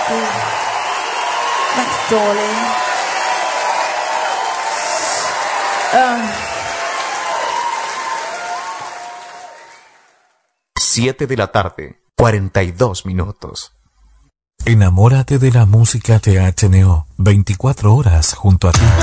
you. Thanks, darling. 7 de la tarde, 42 minutos. Enamórate de la música THNO, 24 horas junto a ti.